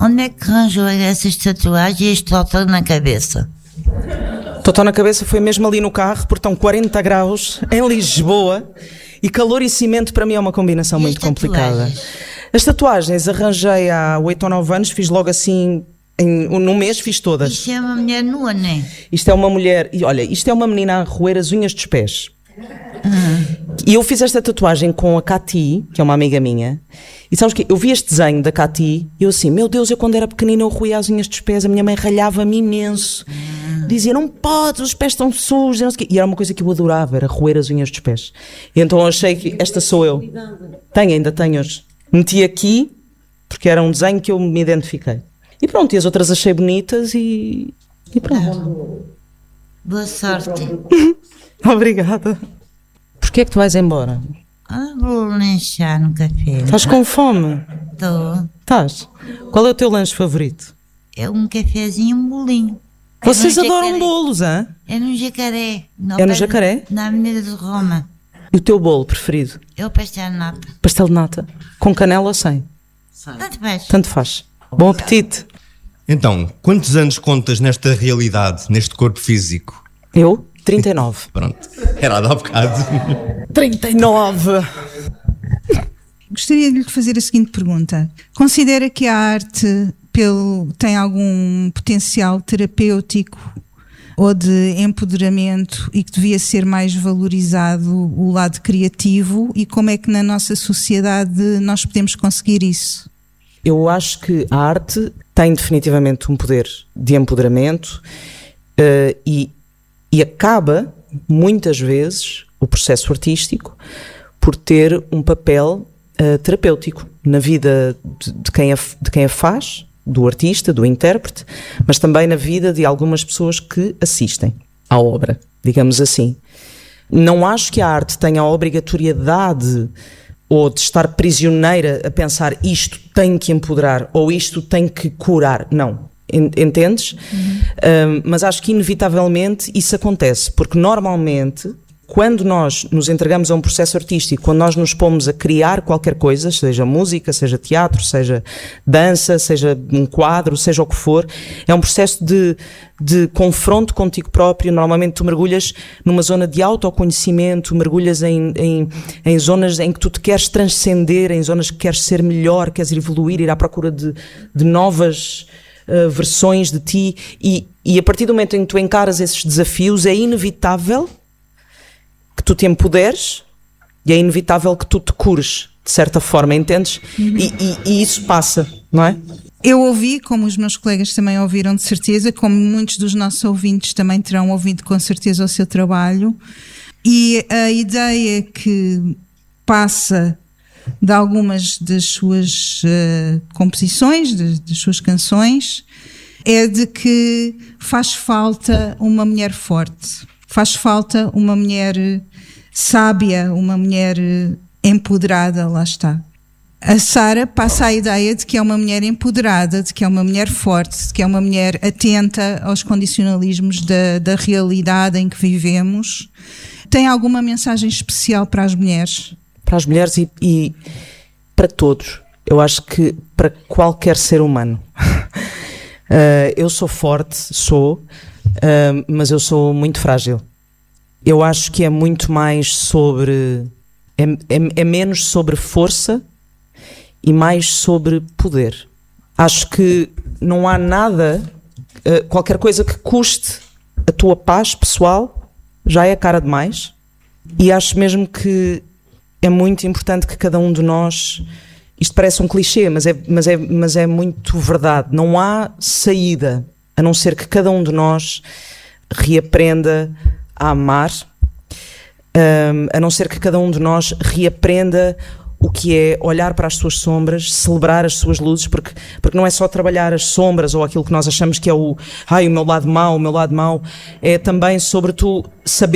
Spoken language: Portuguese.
Onde é que arranjou essas tatuagens e este totó na cabeça? Totó na cabeça foi mesmo ali no carro, porque estão 40 graus em Lisboa e calor e cimento para mim é uma combinação muito complicada. As tatuagens arranjei há 8 ou 9 anos, fiz logo assim, num mês fiz todas. Isto é uma mulher nua, não é? Isto é uma mulher, e olha, isto é uma menina a roer as unhas dos pés. E eu fiz esta tatuagem com a Cati, que é uma amiga minha, e sabes o quê? Eu vi este desenho da Cati e eu assim, meu Deus, eu quando era pequenina eu roía as unhas dos pés, a minha mãe ralhava-me imenso, dizia, não podes, os pés estão sujos, não sei o quê. E era uma coisa que eu adorava, era roer as unhas dos pés. E então eu achei que esta sou eu. Ainda tenho hoje. Meti aqui, porque era um desenho que eu me identifiquei. E pronto, e as outras achei bonitas e pronto. Boa sorte. Obrigada. Porquê é que tu vais embora? Vou lanchar no café. Estás com fome? Estou. Estás? Qual é o teu lanche favorito? É um cafezinho e um bolinho. Vocês adoram bolos, hã? É no Jacaré. É no Jacaré? Na Avenida de Roma. E o teu bolo preferido? É o pastel de nata. Pastel de nata? Com canela ou sem? Tanto faz. Tanto faz. Bom apetite. Então, quantos anos contas nesta realidade, neste corpo físico? Eu? 39. Pronto, era há bocado. 39! Gostaria de lhe fazer a seguinte pergunta. Considera que a arte tem algum potencial terapêutico ou de empoderamento e que devia ser mais valorizado o lado criativo, e como é que na nossa sociedade nós podemos conseguir isso? Eu acho que a arte tem definitivamente um poder de empoderamento e acaba, muitas vezes, o processo artístico por ter um papel terapêutico na vida de quem a faz, do artista, do intérprete, mas também na vida de algumas pessoas que assistem à obra, digamos assim. Não acho que a arte tenha a obrigatoriedade ou de estar prisioneira a pensar isto tem que empoderar ou isto tem que curar. Não. Entendes? Mas acho que inevitavelmente isso acontece, porque normalmente quando nós nos entregamos a um processo artístico, quando nós nos pomos a criar qualquer coisa, seja música, seja teatro, seja dança, seja um quadro, seja o que for, é um processo de confronto contigo próprio. Normalmente tu mergulhas numa zona de autoconhecimento, mergulhas em zonas em que tu te queres transcender, em zonas que queres ser melhor, queres evoluir, ir à procura de novas versões de ti, e a partir do momento em que tu encaras esses desafios é inevitável que tu te empoderes e é inevitável que tu te cures, de certa forma, entendes? E isso passa, não é? Eu ouvi, como os meus colegas também ouviram de certeza, como muitos dos nossos ouvintes também terão ouvido com certeza o seu trabalho, e a ideia que passa de algumas das suas composições, das suas canções, é de que faz falta uma mulher forte, faz falta uma mulher sábia, uma mulher empoderada, lá está. A Sara passa a ideia de que é uma mulher empoderada, de que é uma mulher forte, de que é uma mulher atenta aos condicionalismos da realidade em que vivemos. Tem alguma mensagem especial para as mulheres? Para as mulheres e para todos. Eu acho que para qualquer ser humano. Eu sou forte, mas eu sou muito frágil. Eu acho que é muito mais sobre... É menos sobre força e mais sobre poder. Acho que não há nada, qualquer coisa que custe a tua paz pessoal já é cara demais. E acho mesmo que é muito importante que cada um de nós, isto parece um clichê, mas é muito verdade, não há saída a não ser que cada um de nós reaprenda a amar, a não ser que cada um de nós reaprenda o que é olhar para as suas sombras, celebrar as suas luzes, porque não é só trabalhar as sombras ou aquilo que nós achamos que é o meu lado mau, é também sobre tu saber